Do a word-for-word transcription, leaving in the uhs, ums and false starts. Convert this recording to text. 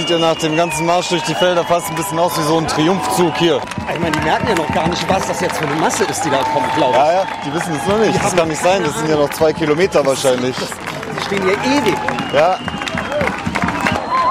sieht ja nach dem ganzen Marsch durch die Felder fast ein bisschen aus wie so ein Triumphzug hier. Ich meine, die merken ja noch gar nicht, was das jetzt für eine Masse ist, die da kommt, glaube ich. Ja, ja, die wissen es noch nicht. Das kann nicht sein, das sind ja noch zwei Kilometer wahrscheinlich. Die stehen hier ewig. Ja.